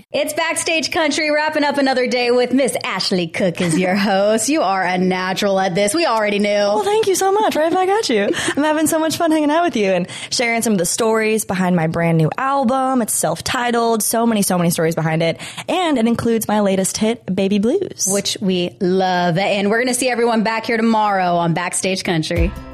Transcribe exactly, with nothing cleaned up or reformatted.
me. It's Backstage Country, wrapping up another day with Miss Ashley Cook as your host. You are a natural at this. We already knew. Well, thank you so much. Right back at you. I'm having so much fun hanging out with you and sharing some of the stories behind my brand new album. It's self-titled. So many, so many stories behind it. And it includes my latest hit, Baby Blues. Which we love. And we're going to see everyone back here tomorrow on Backstage Country.